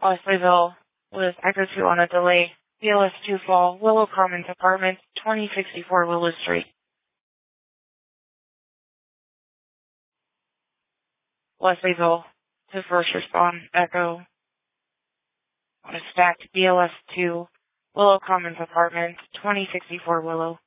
Wesleyville with Echo 2 on a delay. BLS 2 Fall, Willow Commons Apartment, 2064 Willow Street. Wesleyville to first respond. Echo on a stacked BLS 2 Willow Commons Apartment, 2064 Willow.